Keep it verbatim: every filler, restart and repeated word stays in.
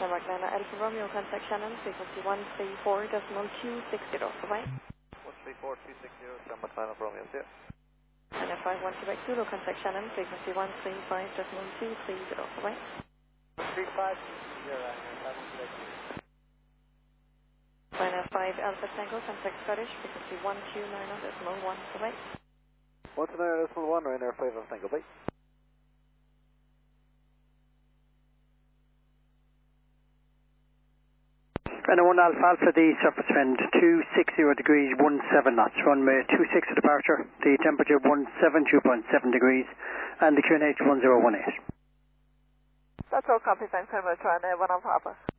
Tarmac nine Alpha Romeo, contact Shannon, frequency one three four decimal two six zero, bye-bye. one three four two six zero, Tarmac nine Alpha Romeo, see ya. And F five one Quebec Zulu, contact Shannon, frequency one three five decimal two three zero, bye-bye. one three five two zero, F five one Quebec Zulu. Fine F five Alpha Tango, contact Scottish, frequency one two nine decimal one, bye-bye. one two nine decimal one, Ryanair five Alpha Tango, bye. Ryanair one Alpha Alpha, the surface wind two sixty degrees, one seven knots, runway two six for departure, the temperature one seven two point seven degrees, and the Q N H one zero one eight. That's all copy, thanks very much, Ryanair one Alpha Alpha.